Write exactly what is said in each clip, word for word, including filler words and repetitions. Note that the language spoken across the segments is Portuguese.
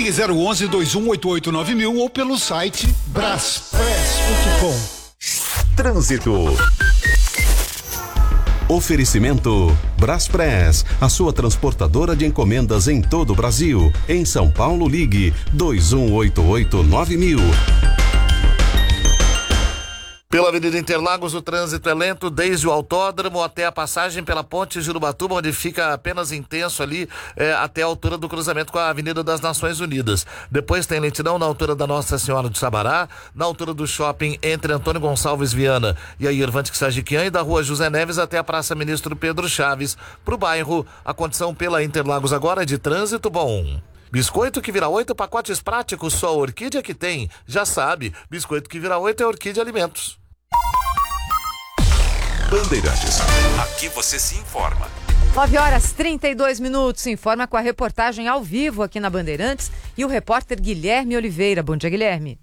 Ligue zero onze, dois um oito oito, nove mil ou pelo site braspress ponto com. Trânsito. Oferecimento Braspress, a sua transportadora de encomendas em todo o Brasil. Em São Paulo, ligue dois um oito oito, nove mil. Pela Avenida Interlagos, o trânsito é lento desde o autódromo até a passagem pela Ponte Jurubatuba, onde fica apenas intenso ali é, até a altura do cruzamento com a Avenida das Nações Unidas. Depois tem lentidão na altura da Nossa Senhora de Sabará, na altura do shopping entre Antônio Gonçalves Viana e a Irvante Sagiquian e da Rua José Neves até a Praça Ministro Pedro Chaves. Para o bairro, a condição pela Interlagos agora é de trânsito bom. Biscoito que vira oito, pacotes práticos, só a Orquídea que tem. Já sabe, biscoito que vira oito é Orquídea Alimentos. Bandeirantes, aqui você se informa. nove horas e trinta e dois minutos, informa com a reportagem ao vivo aqui na Bandeirantes e o repórter Guilherme Oliveira. Bom dia, Guilherme.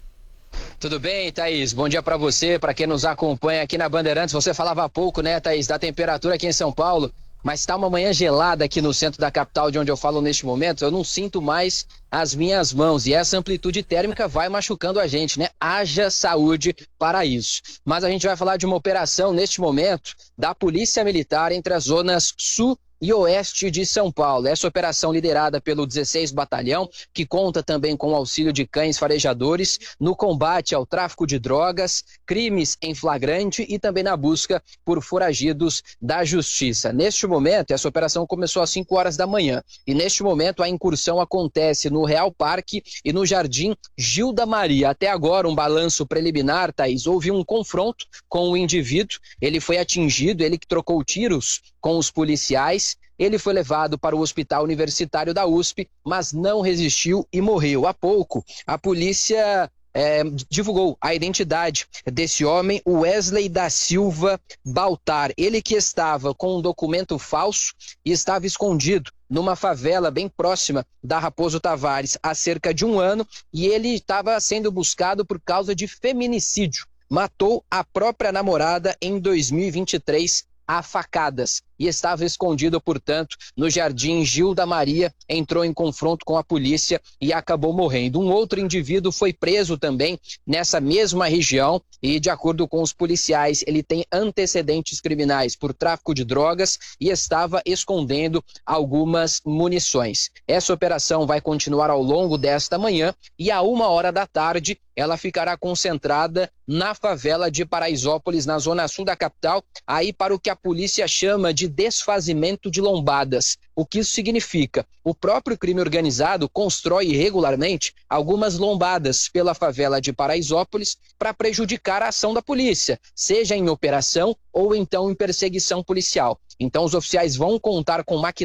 Tudo bem, Thaís? Bom dia para você, para quem nos acompanha aqui na Bandeirantes. Você falava há pouco, né, Thaís, da temperatura aqui em São Paulo, mas está uma manhã gelada aqui no centro da capital, de onde eu falo neste momento. Eu não sinto mais as minhas mãos e essa amplitude térmica vai machucando a gente, né? Haja saúde para isso. Mas a gente vai falar de uma operação neste momento da Polícia Militar entre as zonas sul e oeste de São Paulo. Essa operação liderada pelo dezesseis Batalhão, que conta também com o auxílio de cães farejadores no combate ao tráfico de drogas, crimes em flagrante e também na busca por foragidos da justiça. Neste momento, essa operação começou às cinco horas da manhã e neste momento a incursão acontece no Real Parque e no Jardim Gilda Maria. Até agora, um balanço preliminar, Thaís, houve um confronto com o indivíduo, ele foi atingido, ele que trocou tiros com os policiais. Ele foi levado para o Hospital Universitário da U S P, mas não resistiu e morreu. Há pouco, a polícia é, divulgou a identidade desse homem, o Wesley da Silva Baltar. Ele que estava com um documento falso e estava escondido numa favela bem próxima da Raposo Tavares há cerca de um ano, e ele estava sendo buscado por causa de feminicídio. Matou a própria namorada em dois mil e vinte e três a facadas e estava escondido, portanto, no Jardim Gilda Maria, entrou em confronto com a polícia e acabou morrendo. Um outro indivíduo foi preso também nessa mesma região e, de acordo com os policiais, ele tem antecedentes criminais por tráfico de drogas e estava escondendo algumas munições. Essa operação vai continuar ao longo desta manhã e a uma hora da tarde ela ficará concentrada na favela de Paraisópolis, na zona sul da capital, aí para o que a polícia chama de desfazimento de lombadas. O que isso significa? O próprio crime organizado constrói irregularmente algumas lombadas pela favela de Paraisópolis para prejudicar a ação da polícia, seja em operação ou então em perseguição policial. Então os oficiais vão contar com maquinaria